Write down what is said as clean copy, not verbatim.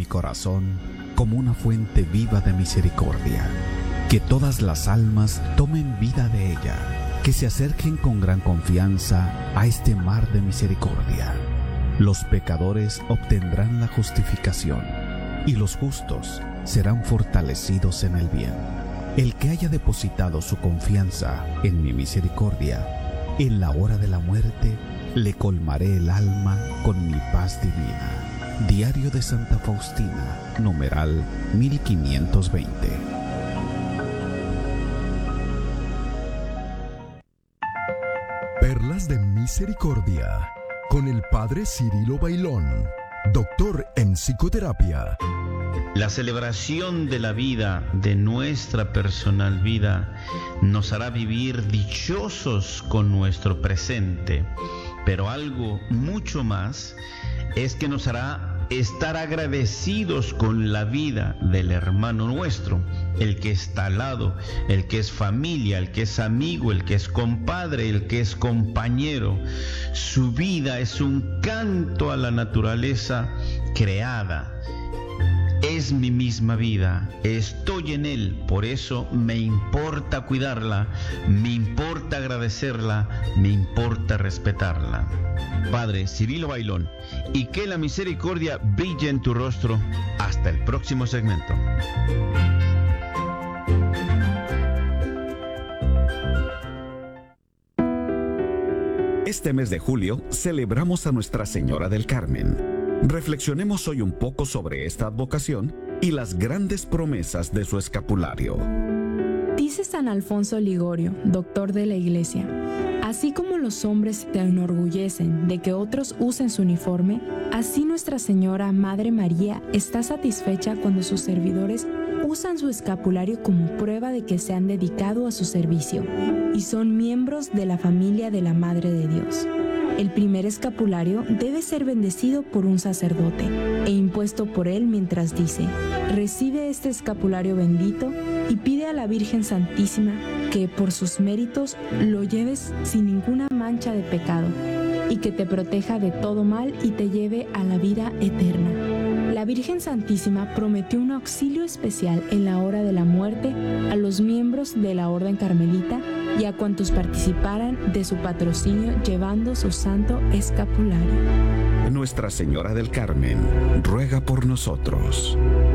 mi corazón como una fuente viva de misericordia. Que todas las almas tomen vida de ella, que se acerquen con gran confianza a este mar de misericordia. Los pecadores obtendrán la justificación y los justos serán fortalecidos en el bien. El que haya depositado su confianza en mi misericordia, en la hora de la muerte, le colmaré el alma con mi paz divina. Diario de Santa Faustina, numeral 1520. Perlas de Misericordia, con el Padre Cirilo Bailón, doctor en psicoterapia. La celebración de la vida, de nuestra personal vida, nos hará vivir dichosos con nuestro presente, pero algo mucho más es que nos hará estar agradecidos con la vida del hermano nuestro, el que está al lado, el que es familia, el que es amigo, el que es compadre, el que es compañero. Su vida es un canto a la naturaleza creada. Es mi misma vida, estoy en él, por eso me importa cuidarla, me importa agradecerla, me importa respetarla. Padre Cirilo Bailón, y que la misericordia brille en tu rostro. Hasta el próximo segmento. Este mes de julio celebramos a Nuestra Señora del Carmen. Reflexionemos hoy un poco sobre esta advocación y las grandes promesas de su escapulario. Dice San Alfonso Ligorio, doctor de la Iglesia: así como los hombres se enorgullecen de que otros usen su uniforme, así Nuestra Señora Madre María está satisfecha cuando sus servidores usan su escapulario como prueba de que se han dedicado a su servicio y son miembros de la familia de la Madre de Dios. El primer escapulario debe ser bendecido por un sacerdote e impuesto por él mientras dice: recibe este escapulario bendito y pide a la Virgen Santísima que por sus méritos lo lleves sin ninguna mancha de pecado y que te proteja de todo mal y te lleve a la vida eterna. La Virgen Santísima prometió un auxilio especial en la hora de la muerte a los miembros de la Orden Carmelita y a cuantos participaran de su patrocinio llevando su santo escapulario. Nuestra Señora del Carmen, ruega por nosotros.